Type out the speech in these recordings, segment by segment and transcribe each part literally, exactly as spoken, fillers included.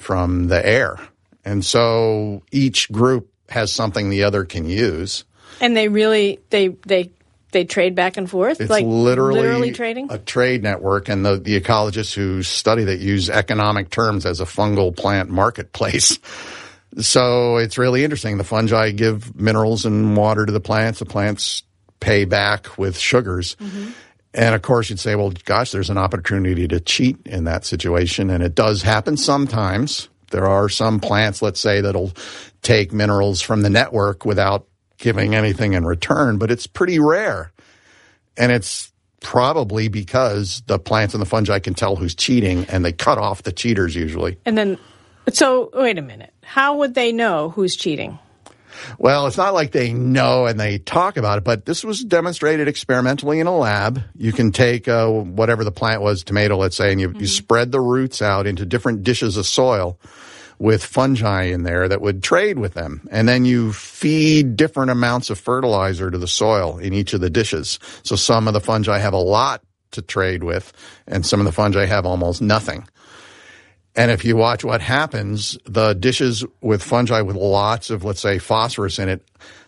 from the air. And so each group has something the other can use. And they really, they they they trade back and forth? It's like literally, literally trading? A trade network, and the, the ecologists who study that use economic terms as a fungal plant marketplace. So it's really interesting. The fungi give minerals and water to the plants. The plants pay back with sugars. Mm-hmm. And, of course, you'd say, well, gosh, there's an opportunity to cheat in that situation. And it does happen sometimes. There are some plants, let's say, that'll take minerals from the network without giving anything in return, but it's pretty rare. And it's probably because the plants and the fungi can tell who's cheating, and they cut off the cheaters usually. And then, so wait a minute. How would they know who's cheating? Well, it's not like they know and they talk about it, but this was demonstrated experimentally in a lab. You can take uh, whatever the plant was, tomato, let's say, and you, mm-hmm. you spread the roots out into different dishes of soil with fungi in there that would trade with them. And then you feed different amounts of fertilizer to the soil in each of the dishes. So some of the fungi have a lot to trade with, and some of the fungi have almost nothing. And if you watch what happens, the dishes with fungi with lots of, let's say, phosphorus in it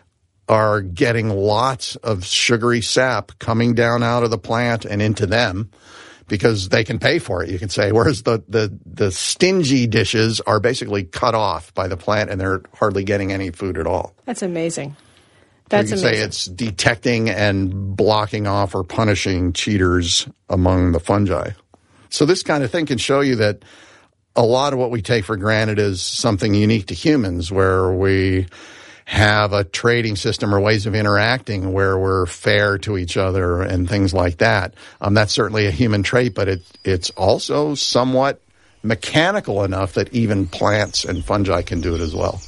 are getting lots of sugary sap coming down out of the plant and into them because they can pay for it, you can say. Whereas the, the, the stingy dishes are basically cut off by the plant and they're hardly getting any food at all. That's amazing. That's so you can amazing. say it's detecting and blocking off or punishing cheaters among the fungi. So this kind of thing can show you that a lot of what we take for granted is something unique to humans, where we have a trading system or ways of interacting where we're fair to each other and things like that. Um, that's certainly a human trait, but it, it's also somewhat mechanical enough that even plants and fungi can do it as well.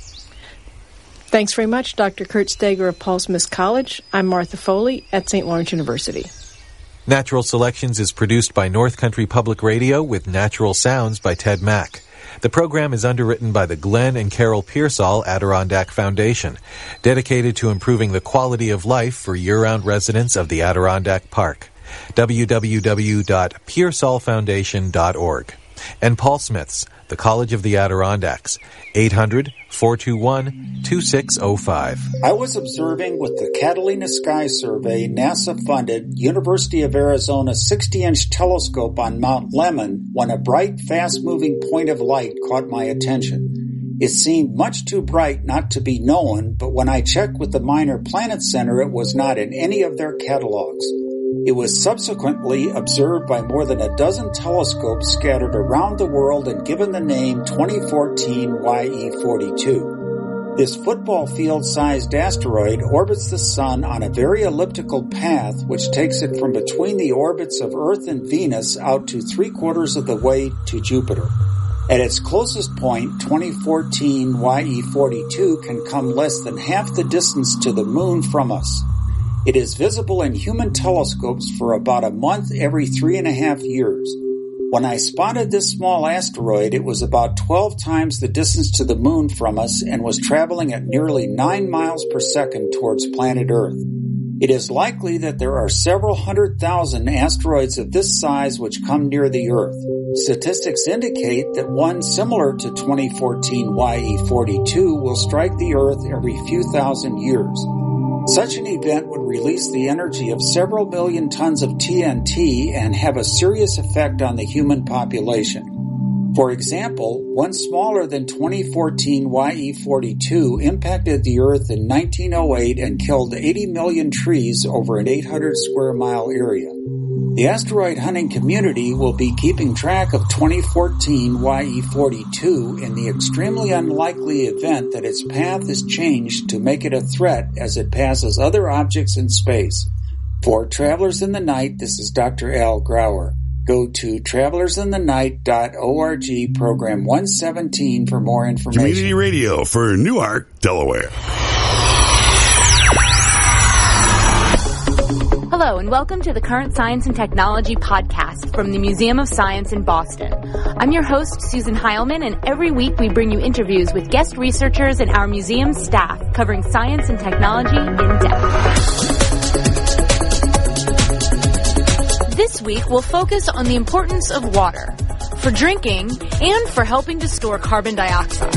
Thanks very much, Doctor Kurt Steger of Paul Smith College. I'm Martha Foley at Saint Lawrence University. Natural Selections is produced by North Country Public Radio with natural sounds by Ted Mack. The program is underwritten by the Glenn and Carol Pearsall Adirondack Foundation, dedicated to improving the quality of life for year-round residents of the Adirondack Park. w w w dot pearsall foundation dot org. And Paul Smith's, the College of the Adirondacks, eight hundred, four two one, two six zero five. I was observing with the Catalina Sky Survey NASA-funded University of Arizona sixty-inch telescope on Mount Lemmon when a bright, fast-moving point of light caught my attention. It seemed much too bright not to be known, but when I checked with the Minor Planet Center, it was not in any of their catalogs. It was subsequently observed by more than a dozen telescopes scattered around the world and given the name twenty fourteen Y E forty-two. This football field-sized asteroid orbits the Sun on a very elliptical path which takes it from between the orbits of Earth and Venus out to three-quarters of the way to Jupiter. At its closest point, twenty fourteen Y E forty-two can come less than half the distance to the Moon from us. It is visible in human telescopes for about a month every three and a half years. When I spotted this small asteroid, it was about twelve times the distance to the Moon from us and was traveling at nearly nine miles per second towards planet Earth. It is likely that there are several hundred thousand asteroids of this size which come near the Earth. Statistics indicate that one similar to twenty fourteen Y E forty-two will strike the Earth every few thousand years. Such an event would release the energy of several million tons of T N T and have a serious effect on the human population. For example, one smaller than twenty fourteen Y E forty-two impacted the Earth in nineteen oh eight and killed eighty million trees over an eight hundred square mile area. The asteroid hunting community will be keeping track of twenty fourteen Y E forty-two in the extremely unlikely event that its path is changed to make it a threat as it passes other objects in space. For Travelers in the Night, this is Doctor Al Grauer. Go to travelers in the night dot org, program one seventeen for more information. Community radio for Newark, Delaware. Hello, and welcome to the Current Science and Technology podcast from the Museum of Science in Boston. I'm your host, Susan Heilman, and every week we bring you interviews with guest researchers and our museum staff covering science and technology in depth. This week, we'll focus on the importance of water. for drinking, and for helping to store carbon dioxide.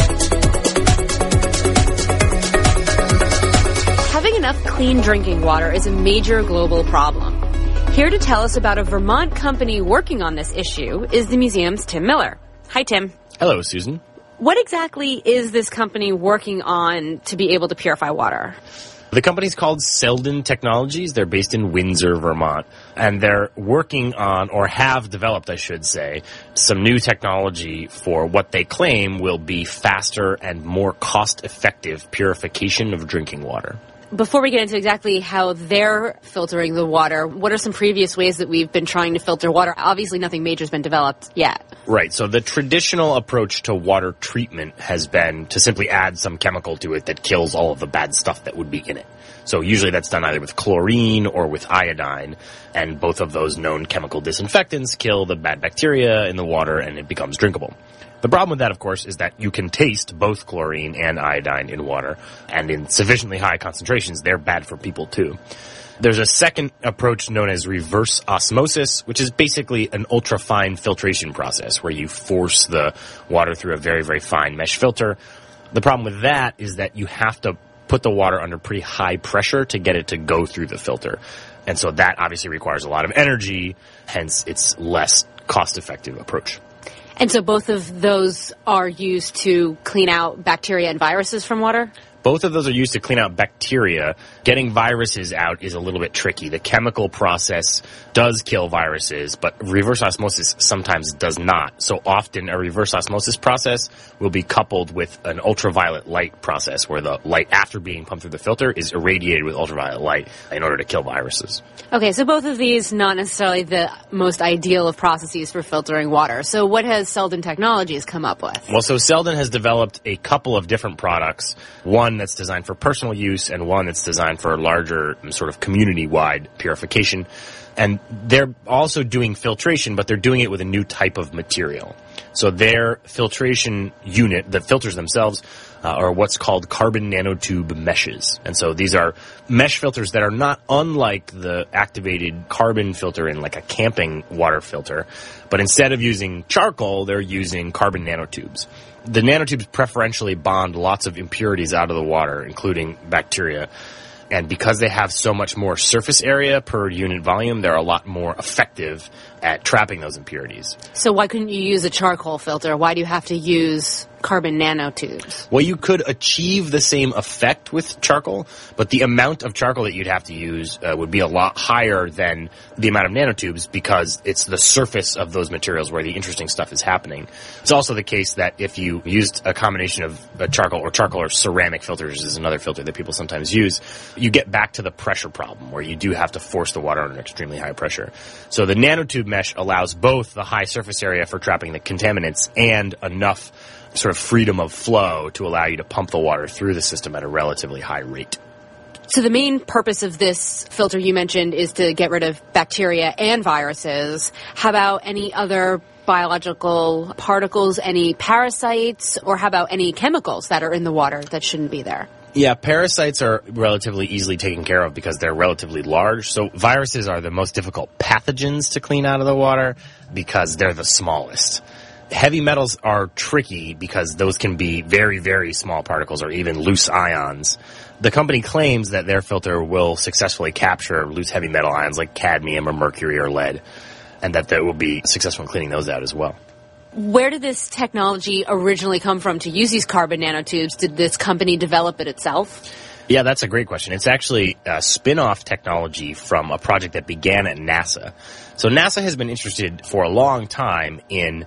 Having enough clean drinking water is a major global problem. Here to tell us about a Vermont company working on this issue is the museum's Tim Miller. Hi, Tim. Hello, Susan. What exactly is this company working on to be able to purify water? The company's called Selden Technologies. They're based in Windsor, Vermont. And they're working on, or have developed, I should say, some new technology for what they claim will be faster and more cost-effective purification of drinking water. Before we get into exactly how they're filtering the water, what are some previous ways that we've been trying to filter water? Obviously, nothing major has been developed yet. Right. So the traditional approach to water treatment has been to simply add some chemical to it that kills all of the bad stuff that would be in it. So usually that's done either with chlorine or with iodine, and both of those known chemical disinfectants kill the bad bacteria in the water and it becomes drinkable. The problem with that, of course, is that you can taste both chlorine and iodine in water, and in sufficiently high concentrations, they're bad for people too. There's a second approach known as reverse osmosis, which is basically an ultra-fine filtration process where you force the water through a very, very fine mesh filter. The problem with that is that you have to put the water under pretty high pressure to get it to go through the filter. And so that obviously requires a lot of energy, hence it's less cost-effective approach. And so both of those are used to clean out bacteria and viruses from water? Both of those are used to clean out bacteria. Getting viruses out is a little bit tricky. The chemical process does kill viruses, but reverse osmosis sometimes does not. So often a reverse osmosis process will be coupled with an ultraviolet light process where the light after being pumped through the filter is irradiated with ultraviolet light in order to kill viruses. Okay, so both of these not necessarily the most ideal of processes for filtering water. So what has Selden Technologies come up with? Well, so Selden has developed a couple of different products. One that's designed for personal use and one that's designed for larger sort of community-wide purification. And they're also doing filtration, but they're doing it with a new type of material. So their filtration unit, the filters themselves, uh, are what's called carbon nanotube meshes. And so these are mesh filters that are not unlike the activated carbon filter in like a camping water filter, but instead of using charcoal, they're using carbon nanotubes. The nanotubes preferentially bond lots of impurities out of the water, including bacteria. And because they have so much more surface area per unit volume, they're a lot more effective at trapping those impurities. So why couldn't you use a charcoal filter? Why do you have to use carbon nanotubes? Well, you could achieve the same effect with charcoal, but the amount of charcoal that you'd have to use uh, would be a lot higher than the amount of nanotubes because it's the surface of those materials where the interesting stuff is happening. It's also the case that if you used a combination of a charcoal or charcoal or ceramic filters is another filter that people sometimes use, you get back to the pressure problem where you do have to force the water under extremely high pressure. So the nanotube mesh allows both the high surface area for trapping the contaminants and enough sort of freedom of flow to allow you to pump the water through the system at a relatively high rate. So the main purpose of this filter you mentioned is to get rid of bacteria and viruses. How about any other biological particles, any parasites, or how about any chemicals that are in the water that shouldn't be there? Yeah, parasites are relatively easily taken care of because they're relatively large. So viruses are the most difficult pathogens to clean out of the water because they're the smallest. Heavy metals are tricky because those can be very, very small particles or even loose ions. The company claims that their filter will successfully capture loose heavy metal ions like cadmium or mercury or lead, and that they will be successful in cleaning those out as well. Where did this technology originally come from to use these carbon nanotubes? Did this company develop it itself? Yeah, that's a great question. It's actually a spin-off technology from a project that began at NASA. So NASA has been interested for a long time in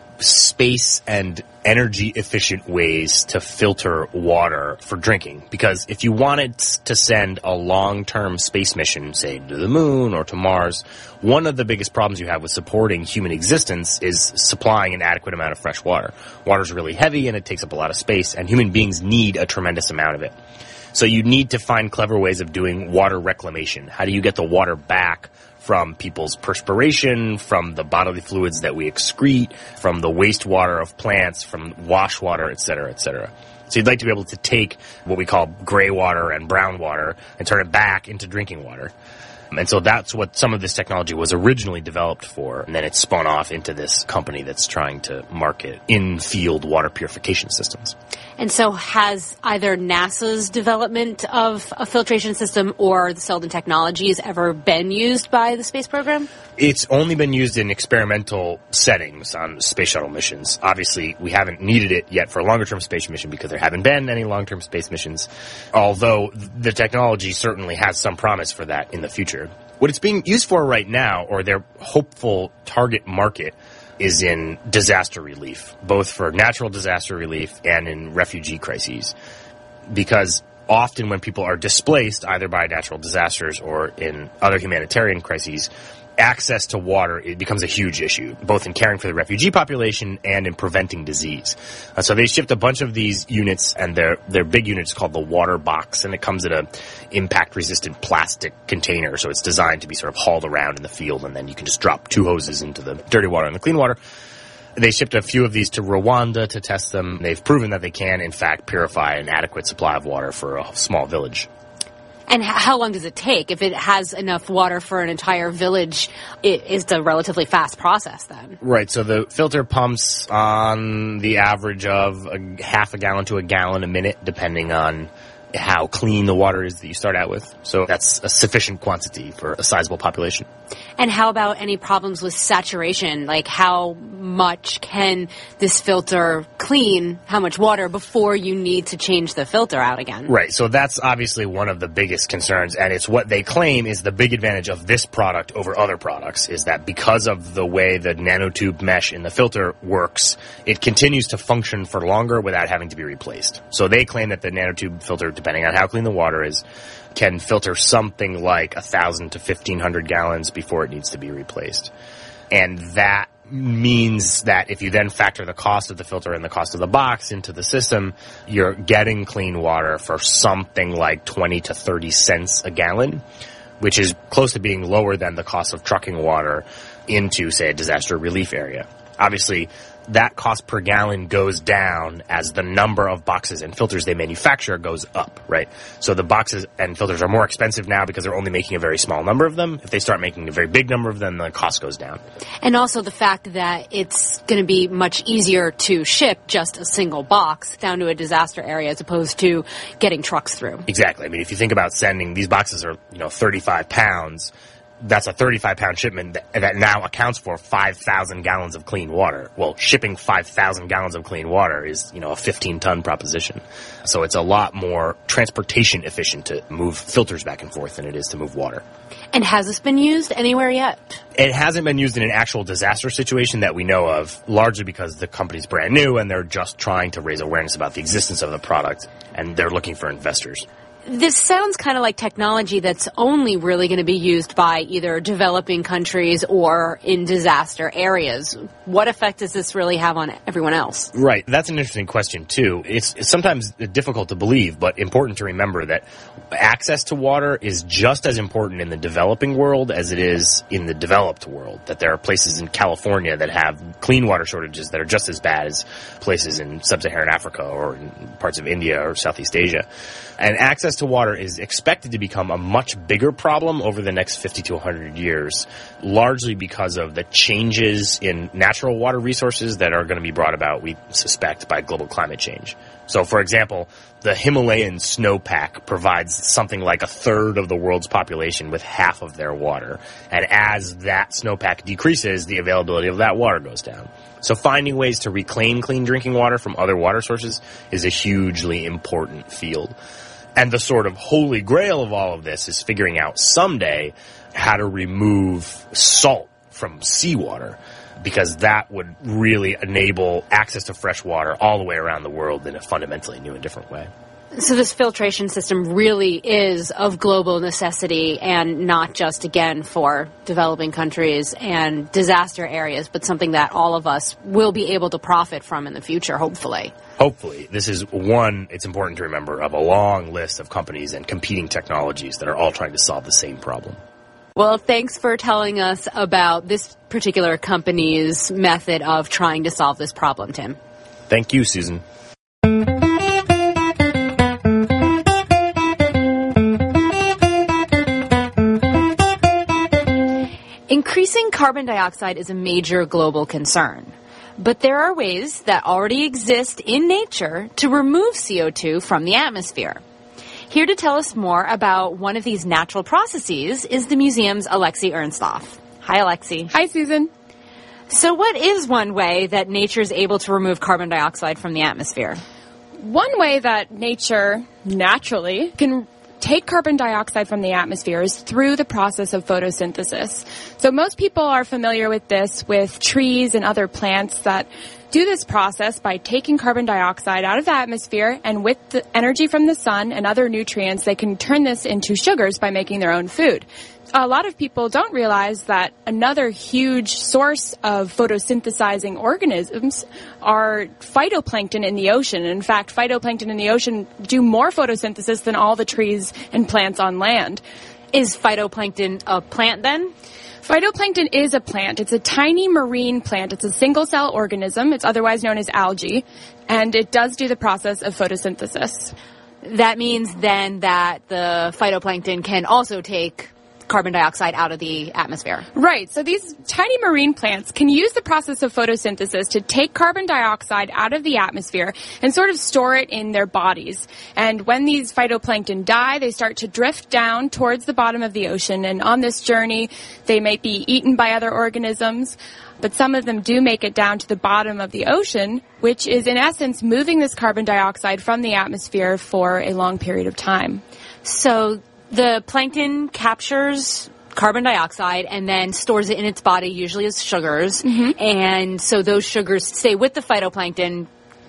space and energy efficient ways to filter water for drinking. Because if you wanted to send a long-term space mission, say to the moon or to Mars, one of the biggest problems you have with supporting human existence is supplying an adequate amount of fresh water. Water's really heavy and it takes up a lot of space, and human beings need a tremendous amount of it. So you need to find clever ways of doing water reclamation. How do you get the water back from people's perspiration, from the bodily fluids that we excrete, from the wastewater of plants, from wash water, et cetera, et cetera. So you'd like to be able to take what we call gray water and brown water and turn it back into drinking water. And so that's what some of this technology was originally developed for, and then it spun off into this company that's trying to market in-field water purification systems. And so has either NASA's development of a filtration system or the Selden Technologies ever been used by the space program? It's only been used in experimental settings on space shuttle missions. Obviously, we haven't needed it yet for a longer-term space mission because there haven't been any long-term space missions, although the technology certainly has some promise for that in the future. What it's being used for right now, or their hopeful target market, is in disaster relief, both for natural disaster relief and in refugee crises. Because often when people are displaced, either by natural disasters or in other humanitarian crises, access to water, it becomes a huge issue, both in caring for the refugee population and in preventing disease. Uh, so they shipped a bunch of these units, and their their big unit is called the water box, and it comes in a impact-resistant plastic container, so it's designed to be sort of hauled around in the field, and then you can just drop two hoses into the dirty water and the clean water. They shipped a few of these to Rwanda to test them. They've proven that they can, in fact, purify an adequate supply of water for a small village. And how long does it take? If it has enough water for an entire village, it is a relatively fast process then. Right. So the filter pumps on the average of a half a gallon to a gallon a minute, depending on how clean the water is that you start out with. So that's a sufficient quantity for a sizable population. And how about any problems with saturation? Like how much can this filter clean, how much water, before you need to change the filter out again? Right. So that's obviously one of the biggest concerns, and it's what they claim is the big advantage of this product over other products, is that because of the way the nanotube mesh in the filter works, it continues to function for longer without having to be replaced. So they claim that the nanotube filter, depending on how clean the water is, can filter something like one thousand to fifteen hundred gallons before it needs to be replaced. And that means that if you then factor the cost of the filter and the cost of the box into the system, you're getting clean water for something like twenty to thirty cents a gallon, which is close to being lower than the cost of trucking water into, say, a disaster relief area. Obviously, that cost per gallon goes down as the number of boxes and filters they manufacture goes up, right? So the boxes and filters are more expensive now because they're only making a very small number of them. If they start making a very big number of them, the cost goes down. And also the fact that it's going to be much easier to ship just a single box down to a disaster area as opposed to getting trucks through. Exactly. I mean, if you think about sending, these boxes are, you know, thirty-five pounds. That's a thirty-five pound shipment that, that now accounts for five thousand gallons of clean water. Well, shipping five thousand gallons of clean water is, you know, a fifteen ton proposition. So it's a lot more transportation efficient to move filters back and forth than it is to move water. And has this been used anywhere yet? It hasn't been used in an actual disaster situation that we know of, largely because the company's brand new and they're just trying to raise awareness about the existence of the product, and they're looking for investors. This sounds kind of like technology that's only really going to be used by either developing countries or in disaster areas. What effect does this really have on everyone else? Right. That's an interesting question, too. It's, it's sometimes difficult to believe, but important to remember that access to water is just as important in the developing world as it is in the developed world. That there are places in California that have clean water shortages that are just as bad as places in sub-Saharan Africa or in parts of India or Southeast Asia. And access to water is expected to become a much bigger problem over the next fifty to one hundred years, largely because of the changes in natural water resources that are going to be brought about, we suspect, by global climate change. So, for example, the Himalayan snowpack provides something like a third of the world's population with half of their water. And as that snowpack decreases, the availability of that water goes down. So finding ways to reclaim clean drinking water from other water sources is a hugely important field. And the sort of holy grail of all of this is figuring out someday how to remove salt from seawater, because that would really enable access to fresh water all the way around the world in a fundamentally new and different way. So this filtration system really is of global necessity, and not just, again, for developing countries and disaster areas, but something that all of us will be able to profit from in the future, hopefully. Hopefully. This is one, it's important to remember, of a long list of companies and competing technologies that are all trying to solve the same problem. Well, thanks for telling us about this particular company's method of trying to solve this problem, Tim. Thank you, Susan. Increasing carbon dioxide is a major global concern. But there are ways that already exist in nature to remove C O two from the atmosphere. Here to tell us more about one of these natural processes is the museum's Alexi Ernsthoff. Hi, Alexi. Hi, Susan. So what is one way that nature is able to remove carbon dioxide from the atmosphere? One way that nature naturally can take carbon dioxide from the atmosphere is through the process of photosynthesis. So most people are familiar with this with trees and other plants that do this process by taking carbon dioxide out of the atmosphere, and with the energy from the sun and other nutrients, they can turn this into sugars by making their own food. A lot of people don't realize that another huge source of photosynthesizing organisms are phytoplankton in the ocean. In fact, phytoplankton in the ocean do more photosynthesis than all the trees and plants on land. Is phytoplankton a plant then? Phytoplankton is a plant. It's a tiny marine plant. It's a single-cell organism. It's otherwise known as algae, and it does do the process of photosynthesis. That means then that the phytoplankton can also take carbon dioxide out of the atmosphere. Right. So these tiny marine plants can use the process of photosynthesis to take carbon dioxide out of the atmosphere and sort of store it in their bodies. And when these phytoplankton die, they start to drift down towards the bottom of the ocean. And on this journey, they may be eaten by other organisms, but some of them do make it down to the bottom of the ocean, which is in essence moving this carbon dioxide from the atmosphere for a long period of time. So the plankton captures carbon dioxide and then stores it in its body, usually as sugars. Mm-hmm. And so those sugars stay with the phytoplankton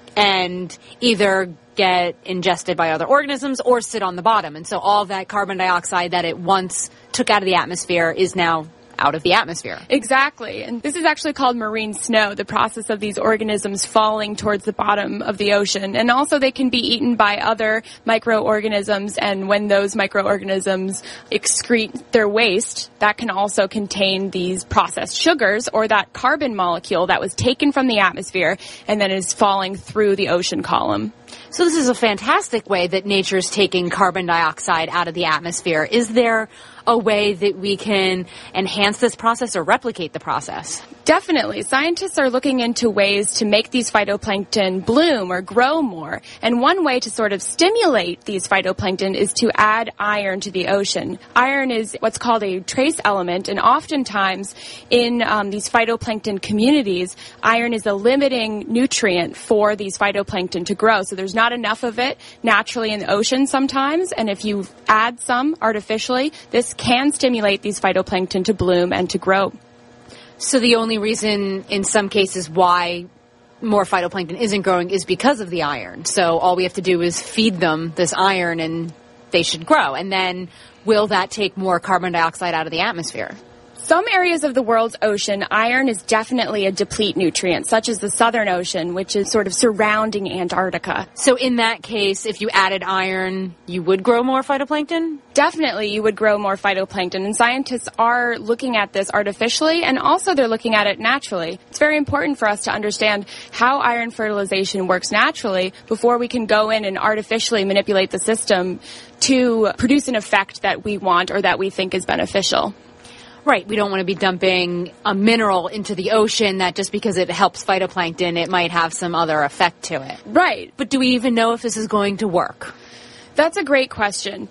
and either get ingested by other organisms or sit on the bottom. And so all that carbon dioxide that it once took out of the atmosphere is now out of the atmosphere. Exactly. And this is actually called marine snow, the process of these organisms falling towards the bottom of the ocean. And also they can be eaten by other microorganisms, and when those microorganisms excrete their waste, that can also contain these processed sugars or that carbon molecule that was taken from the atmosphere and then is falling through the ocean column. So this is a fantastic way that nature is taking carbon dioxide out of the atmosphere. Is there a way that we can enhance this process or replicate the process? Definitely. Scientists are looking into ways to make these phytoplankton bloom or grow more. And one way to sort of stimulate these phytoplankton is to add iron to the ocean. Iron is what's called a trace element, and oftentimes in um, these phytoplankton communities, iron is a limiting nutrient for these phytoplankton to grow. So there's not enough of it naturally in the ocean sometimes, and if you add some artificially, this can stimulate these phytoplankton to bloom and to grow. So the only reason in some cases why more phytoplankton isn't growing is because of the iron. So all we have to do is feed them this iron and they should grow. And then will that take more carbon dioxide out of the atmosphere? Some areas of the world's ocean, iron is definitely a deplete nutrient, such as the Southern Ocean, which is sort of surrounding Antarctica. So in that case, if you added iron, you would grow more phytoplankton? Definitely, you would grow more phytoplankton, and scientists are looking at this artificially, and also they're looking at it naturally. It's very important for us to understand how iron fertilization works naturally before we can go in and artificially manipulate the system to produce an effect that we want or that we think is beneficial. Right. We don't want to be dumping a mineral into the ocean that just because it helps phytoplankton, it might have some other effect to it. Right. But do we even know if this is going to work? That's a great question.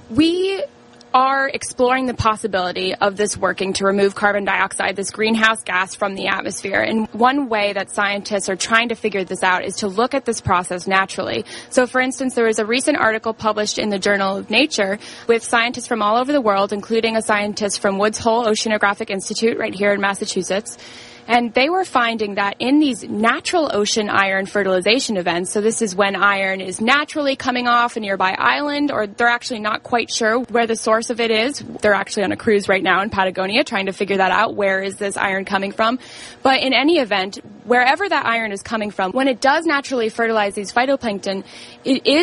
We are exploring the possibility of this working to remove carbon dioxide, this greenhouse gas, from the atmosphere. And one way that scientists are trying to figure this out is to look at this process naturally. So, for instance, there was a recent article published in the Journal of Nature with scientists from all over the world, including a scientist from Woods Hole Oceanographic Institute right here in Massachusetts. And they were finding that in these natural ocean iron fertilization events, so this is when iron is naturally coming off a nearby island, or they're actually not quite sure where the source of it is. They're actually on a cruise right now in Patagonia trying to figure that out. Where is this iron coming from? But in any event, wherever that iron is coming from, when it does naturally fertilize these phytoplankton, it is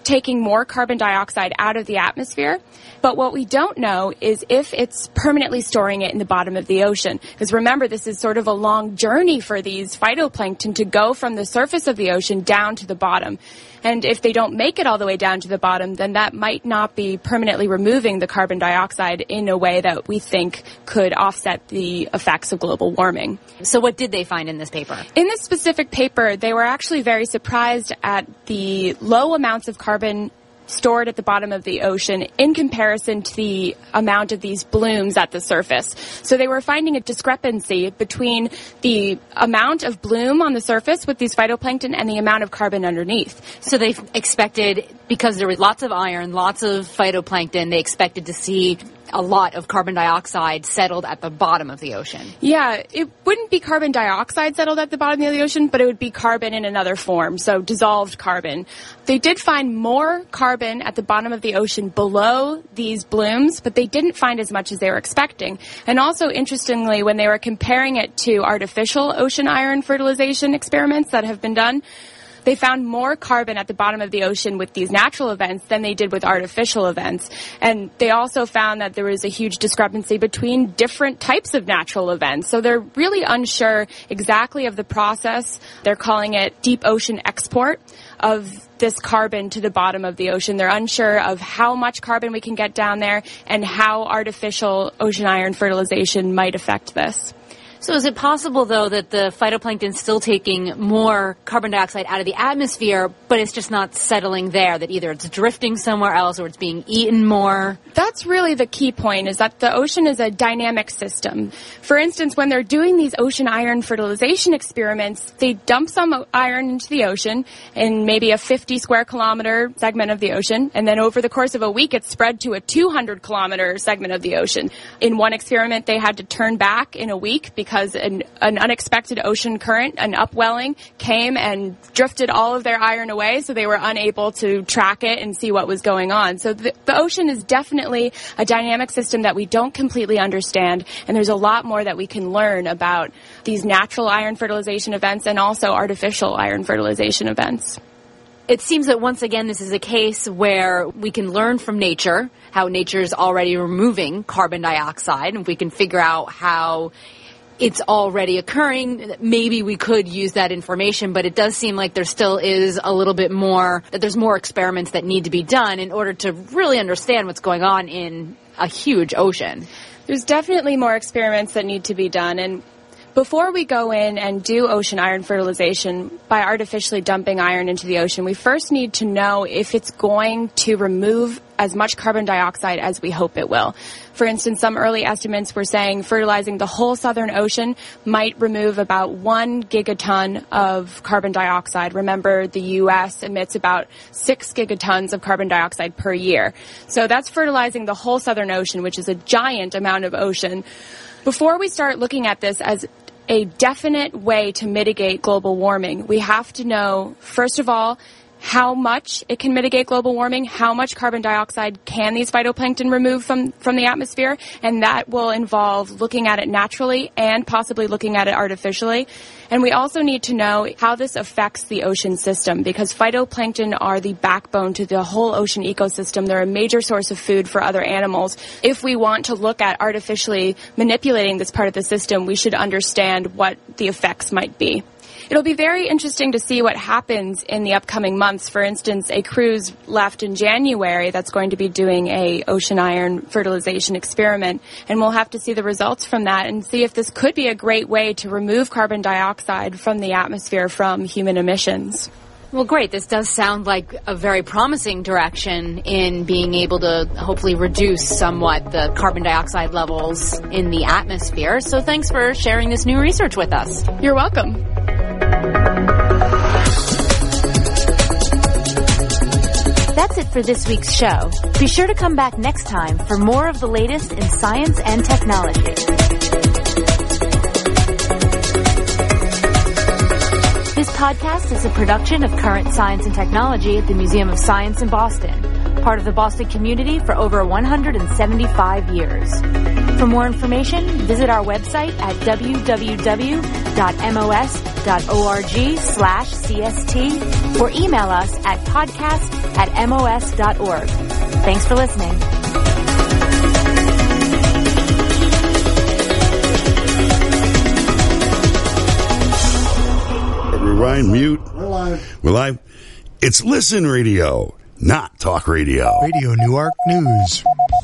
taking more carbon dioxide out of the atmosphere. But what we don't know is if it's permanently storing it in the bottom of the ocean. Because remember, this is sort of a long journey for these phytoplankton to go from the surface of the ocean down to the bottom. And if they don't make it all the way down to the bottom, then that might not be permanently removing the carbon dioxide in a way that we think could offset the effects of global warming. So what did they find in this paper? In this specific paper, they were actually very surprised at the low amounts of carbon stored at the bottom of the ocean in comparison to the amount of these blooms at the surface. So they were finding a discrepancy between the amount of bloom on the surface with these phytoplankton and the amount of carbon underneath. So they expected, because there was lots of iron, lots of phytoplankton, they expected to see a lot of carbon dioxide settled at the bottom of the ocean. Yeah, it wouldn't be carbon dioxide settled at the bottom of the ocean, but it would be carbon in another form, so dissolved carbon. They did find more carbon at the bottom of the ocean below these blooms, but they didn't find as much as they were expecting. And also, interestingly, when they were comparing it to artificial ocean iron fertilization experiments that have been done, they found more carbon at the bottom of the ocean with these natural events than they did with artificial events. And they also found that there was a huge discrepancy between different types of natural events. So they're really unsure exactly of the process. They're calling it deep ocean export of this carbon to the bottom of the ocean. They're unsure of how much carbon we can get down there and how artificial ocean iron fertilization might affect this. So is it possible, though, that the phytoplankton is still taking more carbon dioxide out of the atmosphere, but it's just not settling there, that either it's drifting somewhere else or it's being eaten more? That's really the key point, is that the ocean is a dynamic system. For instance, when they're doing these ocean iron fertilization experiments, they dump some iron into the ocean in maybe a fifty square kilometer segment of the ocean, and then over the course of a week it's spread to a two hundred kilometer segment of the ocean. In one experiment, they had to turn back in a week because because an, an unexpected ocean current, an upwelling, came and drifted all of their iron away, so they were unable to track it and see what was going on. So the, the ocean is definitely a dynamic system that we don't completely understand, and there's a lot more that we can learn about these natural iron fertilization events and also artificial iron fertilization events. It seems that once again this is a case where we can learn from nature, how nature is already removing carbon dioxide, and if we can figure out how it's already occurring, maybe we could use that information, but it does seem like there still is a little bit more, that there's more experiments that need to be done in order to really understand what's going on in a huge ocean. There's definitely more experiments that need to be done, and before we go in and do ocean iron fertilization by artificially dumping iron into the ocean, we first need to know if it's going to remove as much carbon dioxide as we hope it will. For instance, some early estimates were saying fertilizing the whole Southern Ocean might remove about one gigaton of carbon dioxide. Remember, the U S emits about six gigatons of carbon dioxide per year. So that's fertilizing the whole Southern Ocean, which is a giant amount of ocean. Before we start looking at this as a definite way to mitigate global warming, we have to know, first of all, how much it can mitigate global warming, how much carbon dioxide can these phytoplankton remove from, from the atmosphere, and that will involve looking at it naturally and possibly looking at it artificially. And we also need to know how this affects the ocean system, because phytoplankton are the backbone to the whole ocean ecosystem. They're a major source of food for other animals. If we want to look at artificially manipulating this part of the system, we should understand what the effects might be. It'll be very interesting to see what happens in the upcoming months. For instance, a cruise left in January that's going to be doing a ocean iron fertilization experiment, and we'll have to see the results from that and see if this could be a great way to remove carbon dioxide from the atmosphere from human emissions. Well, great. This does sound like a very promising direction in being able to hopefully reduce somewhat the carbon dioxide levels in the atmosphere. So thanks for sharing this new research with us. You're welcome. That's it for this week's show. Be sure to come back next time for more of the latest in science and technology. This podcast is a production of Current Science and Technology at the Museum of Science in Boston, part of the Boston community for over one hundred seventy-five years. For more information, visit our website at w w w dot m o s dot org slash C S T or email us at podcast at m o s dot org. Thanks for listening. Rewind, mute. We're live. We're live. It's Listen Radio, not Talk Radio. Radio Newark News.